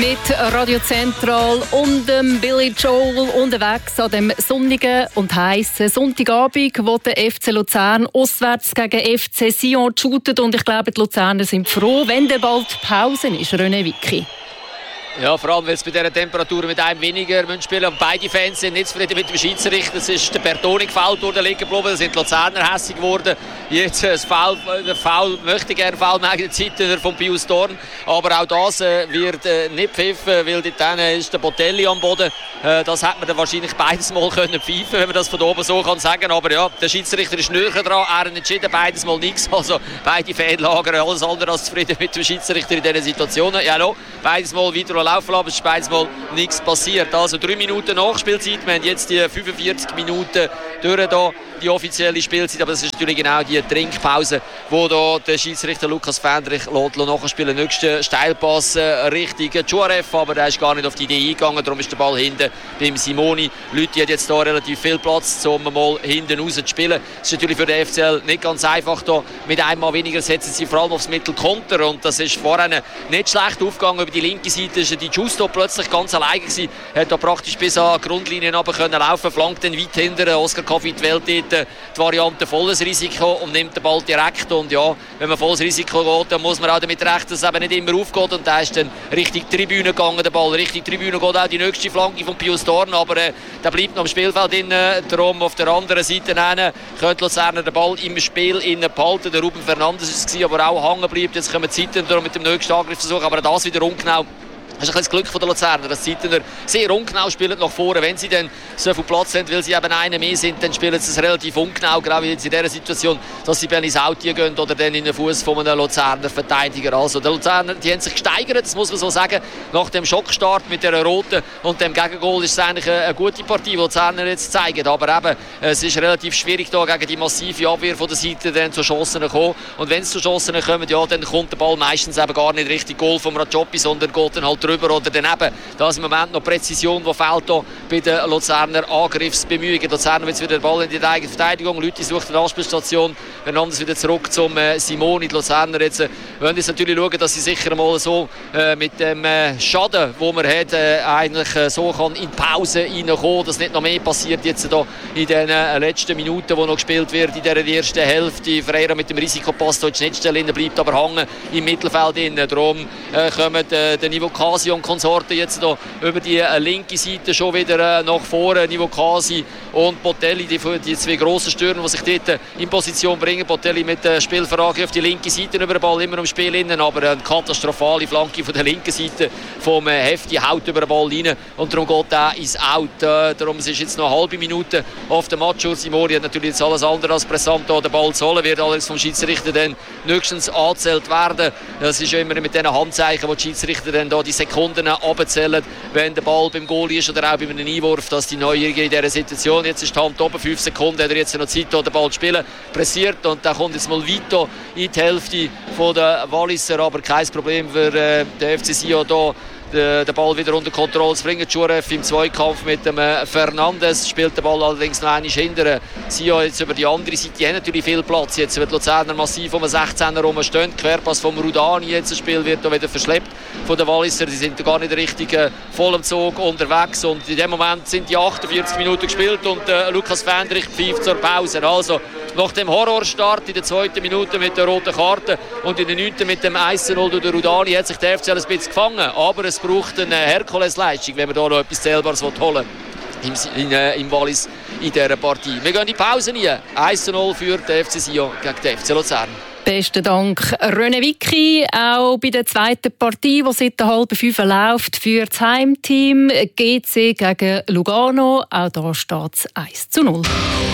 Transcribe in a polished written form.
Mit Radio Zentral und dem Billy Joel unterwegs an dem sonnigen und heißen Sonntagabend, wo der FC Luzern auswärts gegen FC Sion shootet. Und ich glaube, die Luzerner sind froh, wenn dann bald Pause ist. René Wicki. Ja, vor allem, weil es bei dieser Temperatur mit einem weniger spielen müssen. Beide Fans sind nicht zufrieden mit dem Schiedsrichter. Es ist der Bertoni gefoult worden, liegen geblieben. Da sind die Luzerner hässig geworden. Jetzt ein Foul möchte gerne Foul machen, der von Pius Thorn. Aber auch das wird nicht pfiffen, weil dort ist der Botelli am Boden. Das hätte man dann wahrscheinlich beides Mal können pfeifen, wenn man das von oben so kann sagen. Aber ja, der Schiedsrichter ist näher dran. Er hat entschieden, beides Mal nichts. Also beide Fanlager, alles andere als zufrieden mit dem Schiedsrichter in diesen Situationen. Ja, no, beides Mal weiter laufen lassen, aber es ist beides Mal nichts passiert. Also 3 Minuten Nachspielzeit. Wir haben jetzt die 45 Minuten durch hier, die offizielle Spielzeit. Aber das ist natürlich genau die Trinkpause, wo da der Schiedsrichter Lukas Fendrich nachspielen. Nächster Steilpass Richtung Djuarev, aber der ist gar nicht auf die Idee eingegangen. Darum ist der Ball hinten beim Simoni. Lüthi hat jetzt hier relativ viel Platz, um mal hinten raus zu spielen. Es ist natürlich für den FCL nicht ganz einfach. Da mit einem Mal weniger setzen sie vor allem aufs Mittelkonter. Und das ist vorhin nicht schlecht aufgegangen. Über die linke Seite ist die Giusto plötzlich ganz alleine gewesen. Hat da praktisch bis an die Grundlinie runter können laufen, flankt dann weit hinten. Oskar Koffi wählt dort die Variante volles Risiko und nimmt den Ball direkt. Und ja, wenn man volles Risiko geht, dann muss man auch damit rechnen, dass es eben nicht immer aufgeht. Und da ist dann Richtung Tribüne gegangen, der Ball. Richtung Tribüne geht auch die nächste Flanke von Pius Thorn, aber der bleibt noch im Spielfeld drin. Darum auf der anderen Seite könnte Luzerner den Ball im Spiel behalten. Der Ruben Fernandes war es, aber auch hängen bleibt. Jetzt kommen die Zeitner mit dem nächsten Angriffsversuch, aber das wieder ungenau. Das ist ein bisschen das Glück von der Luzerner, dass die Zeitner sehr ungenau spielen nach vorne. Wenn sie dann so viel Platz haben, weil sie eben einen mehr sind, dann spielen sie es relativ ungenau, gerade jetzt in dieser Situation, dass sie ins Auto gehen oder dann in den Fuß von einem Luzerner Verteidiger. Also die Luzerner, die haben sich gesteigert, das muss man so sagen. Nach dem Schockstart mit der roten und dem Gegengol ist es eigentlich eine gute Partie, die Luzerner jetzt zeigen. Aber eben, es ist relativ schwierig, da gegen die massive Abwehr von der Seite dann zu Chancen zu kommen. Und wenn es zu Chancen kommen, ja, dann kommt der Ball meistens eben gar nicht richtig Goal vom Rajopi, sondern geht dann halt drüber oder daneben. Da ist im Moment noch Präzision, die fehlt hier bei den Luzerner Angriffsbemühungen. Luzerner will wieder den Ball in die eigene Verteidigung. Leute suchen eine Anspielstation. Fernandes wieder zurück zum Simoni. Die Luzerner jetzt wollen jetzt natürlich schauen, dass sie sicher mal so mit dem Schaden, den man hat, eigentlich so kann in die Pause reinkommen, dass nicht noch mehr passiert jetzt hier in den letzten Minuten, die noch gespielt wird in der ersten Hälfte. Ferreira mit dem Risikopass, da in die Schnittstelle bleibt aber hängen im Mittelfeld innen. Darum kommen der Nivo Kasi und Konsorten jetzt hier über die linke Seite schon wieder nach vorne. Nivo Kasi und Botelli, die zwei grossen Stürmer, die sich dort in Position bringen. Botelli mit der Spielverlage auf die linke Seite über den Ball, immer im Spiel innen, aber eine katastrophale Flanke von der linken Seite vom Hefti haut über den Ball rein und darum geht er ins Out. Darum ist jetzt noch eine halbe Minute auf der Match. Simoni hat natürlich jetzt alles andere als präsent da den Ball zu holen, wird allerdings vom Schiedsrichter dann nächstens angezählt werden. Das ist ja immer mit diesen Handzeichen, wo die Schiedsrichter dann da die Sekunden abzählen, wenn der Ball beim Goal ist oder auch bei einem Einwurf, dass die Neugierige in dieser Situation, jetzt ist die Hand oben, 5 Sekunden, hat er jetzt noch Zeit, den Ball zu spielen, pressiert und dann kommt jetzt mal weiter in die Hälfte der Walliser, aber kein Problem für den FC Sion hier den Ball wieder unter Kontrolle zu bringen. Djuarev im Zweikampf mit dem Fernandes spielt den Ball allerdings noch einmal hinterher. Sion jetzt über die andere Seite, die haben natürlich viel Platz. Jetzt wird Luzerner massiv um den 16er rumstehen. Querpass vom Rudani, jetzt das Spiel wird wieder verschleppt von den Walliser. Die sind gar nicht richtig voll im Zug unterwegs und in dem Moment sind die 48 Minuten gespielt und Lukas Fendrich pfeift zur Pause. Also nach dem Horrorstart in der 2. Minute mit der roten Karte und in der 9. mit dem 1-0 durch den Rudani hat sich der FCL ein bisschen gefangen, aber es braucht eine Herkulesleistung, wenn man da noch etwas Zählbares holen will im Wallis in dieser Partie. Wir gehen in die Pause rein. 1-0 für den FC Sion gegen den FC Luzern. Besten Dank, René Wicki. Auch bei der zweiten Partie, die seit der halben 5 läuft, für das Heimteam GC gegen Lugano. Auch da steht es 1-0.